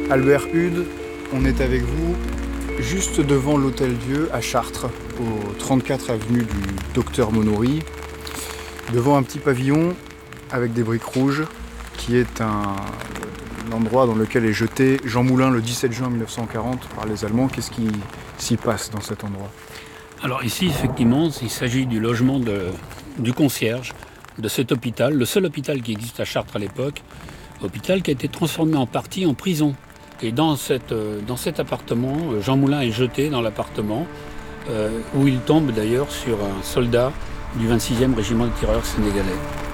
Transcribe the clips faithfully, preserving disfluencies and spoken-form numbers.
Albert Hude, on est avec vous juste devant l'Hôtel-Dieu à Chartres, au trente-quatre avenue du Docteur Monory, devant un petit pavillon avec des briques rouges, qui est un, un endroit dans lequel est jeté Jean Moulin le dix-sept juin mille neuf cent quarante par les Allemands. Qu'est-ce qui s'y passe dans cet endroit ? Alors ici, effectivement, il s'agit du logement de, du concierge de cet hôpital, le seul hôpital qui existe à Chartres à l'époque, hôpital qui a été transformé en partie en prison. Et dans, cette, dans cet appartement, Jean Moulin est jeté dans l'appartement, euh, où il tombe d'ailleurs sur un soldat du vingt-sixième régiment de tireurs sénégalais.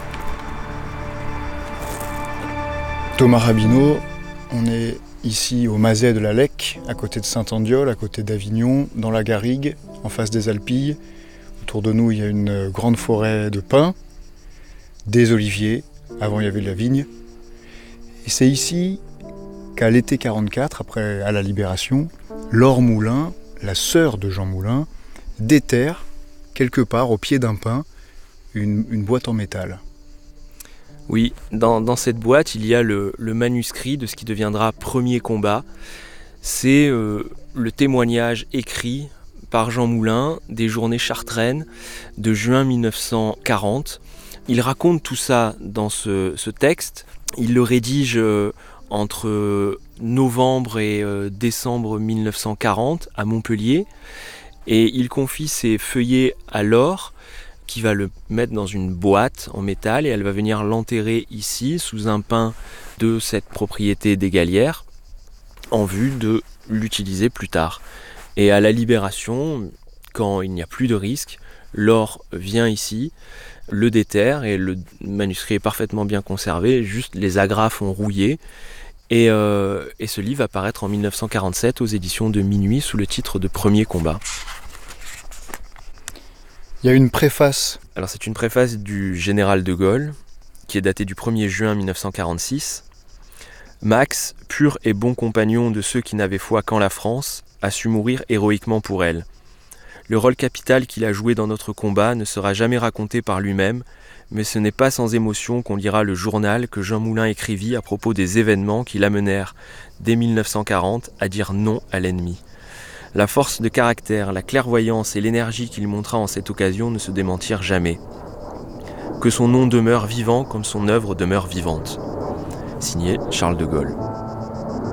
Thomas Rabineau, on est ici au Mazet de la Lecque, à côté de Saint-Andiol, à côté d'Avignon, dans la Garrigue, en face des Alpilles. Autour de nous, il y a une grande forêt de pins, des oliviers, avant il y avait de la vigne. Et c'est ici qu'à l'été quarante-quatre, après à la Libération, Laure Moulin, la sœur de Jean Moulin, déterre, quelque part au pied d'un pin, une, une boîte en métal. Oui, dans, dans cette boîte, il y a le, le manuscrit de ce qui deviendra Premier combat. C'est euh, le témoignage écrit par Jean Moulin des journées chartraines de juin mille neuf cent quarante. Il raconte tout ça dans ce, ce texte. Il le rédige euh, entre novembre et euh, décembre mille neuf cent quarante à Montpellier. Et il confie ses feuillets à Laure, qui va le mettre dans une boîte en métal et elle va venir l'enterrer ici, sous un pin de cette propriété des Galières, en vue de l'utiliser plus tard. Et à la Libération, quand il n'y a plus de risque, Laure vient ici, le déterre et le manuscrit est parfaitement bien conservé, juste les agrafes ont rouillé. Et, euh, et ce livre va paraître en mille neuf cent quarante-sept aux éditions de Minuit sous le titre de Premier combat. Il y a une préface. Alors c'est une préface du général de Gaulle, qui est datée du premier juin mille neuf cent quarante-six. Max, pur et bon compagnon de ceux qui n'avaient foi qu'en la France, a su mourir héroïquement pour elle. Le rôle capital qu'il a joué dans notre combat ne sera jamais raconté par lui-même, mais ce n'est pas sans émotion qu'on lira le journal que Jean Moulin écrivit à propos des événements qui l'amenèrent, dès mille neuf cent quarante, à dire non à l'ennemi. La force de caractère, la clairvoyance et l'énergie qu'il montra en cette occasion ne se démentirent jamais. Que son nom demeure vivant comme son œuvre demeure vivante. Signé Charles de Gaulle.